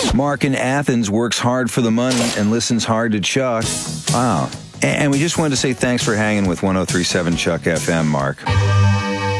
Mark in Athens works hard for the money and listens hard to Chuck. Wow. And we just wanted to say thanks for hanging with 103.7 Chuck FM, Mark.